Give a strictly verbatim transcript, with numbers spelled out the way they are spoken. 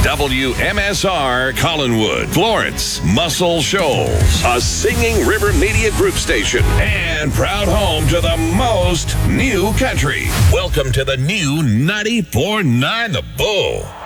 W M S R Collinwood, Florence, Muscle Shoals, a Singing River Media Group station, and proud home to the most new country. Welcome to the new ninety-four point nine The Bull.